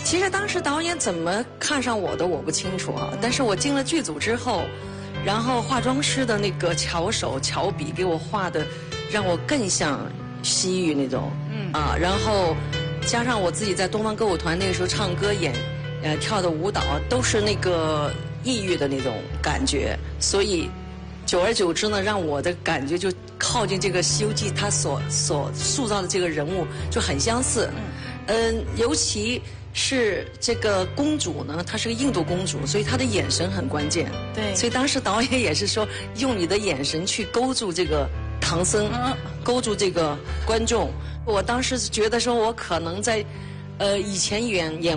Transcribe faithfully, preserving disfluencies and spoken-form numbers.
其实当时导演怎么看上我的我不清楚啊，但是我进了剧组之后，然后化妆师的那个巧手巧笔给我画的，让我更像西域那种，嗯啊，然后加上我自己在东方歌舞团那个时候唱歌演，呃跳的舞蹈都是那个异域的那种感觉，所以久而久之呢，让我的感觉就靠近这个《西游记》他所所塑造的这个人物就很相似，嗯，嗯尤其。是这个公主呢，她是个印度公主，所以她的眼神很关键。 对， 所以当时导演也是说，用你的眼神去勾住这个唐僧，嗯、勾住这个观众。我当时觉得说，我可能在，呃，以前演演。